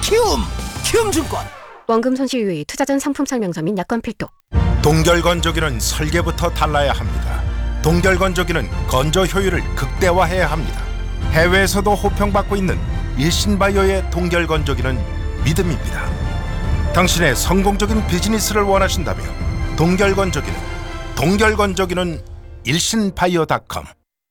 키움증권. 원금 손실 유의, 투자 전 상품 설명서 및 약관 필독. 동결건조기는 설계부터 달라야 합니다. 동결건조기는 건조 효율을 극대화해야 합니다. 해외에서도 호평받고 있는 일신바이오의 동결건조기는 믿음입니다. 당신의 성공적인 비즈니스를 원하신다면 동결건조기는 일신바이오닷컴